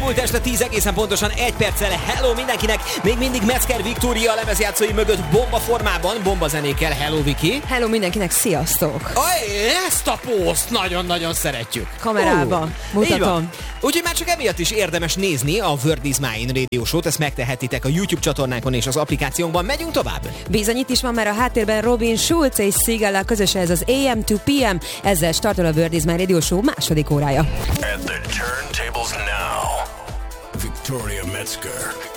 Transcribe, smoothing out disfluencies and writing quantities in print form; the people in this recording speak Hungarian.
Elmúlt este 10 egészen pontosan 1 perccel. Hello mindenkinek! Még mindig Metzger Viktória lemezjátszói mögött bomba formában, bombazenékkel. Hello Viki! Hello mindenkinek, sziasztok! Ezt a pószt nagyon-nagyon szeretjük. Kamerába mutatom. Úgyhogy már csak emiatt is érdemes nézni a Word is Mine Radio Show-t, ezt megtehetitek a YouTube csatornánkon és az applikációnkban. Megyünk tovább? Bizony, itt is van már a háttérben Robin Schulz és Sigala közösen, ez az AM to PM. Ezzel startol a Word is Mine Radio Show második órája. At the turntables now, Victoria Metzger.